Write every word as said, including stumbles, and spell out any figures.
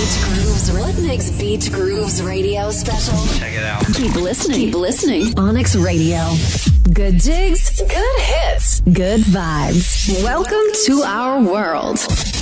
Beach Grooves. What makes Beach Grooves Radio special? Check it out. Keep listening. Keep listening. Onyx Radio. Good jigs. Good hits. Good vibes. Welcome to our world.